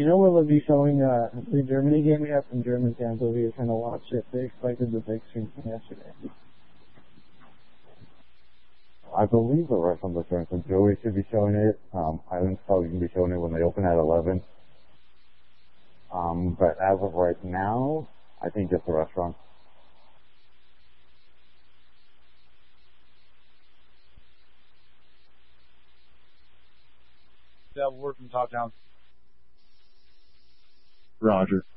you know will they be showing the Germany game? We have some German fans over here trying to watch it. They expected the big stream from yesterday. I believe the restaurant was showing, so Joey should be showing it. Island's probably going to be showing it when they open at 11. But as of right now, I think just the restaurant. Yeah, we'll work from top down. Roger.